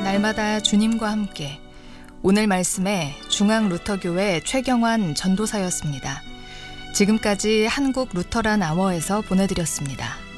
날마다 주님과 함께. 오늘 말씀에 중앙루터교회 최경환 전도사였습니다. 지금까지 한국 루터란 아워에서 보내드렸습니다.